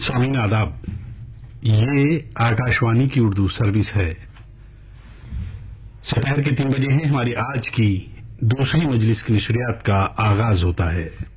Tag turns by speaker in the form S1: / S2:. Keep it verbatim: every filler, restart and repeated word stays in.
S1: सामीन आदाब। ये आकाशवाणी की उर्दू सर्विस है। दोपहर के तीन बजे हैं। हमारी आज की दूसरी मजलिस की नशरियात का आगाज होता है।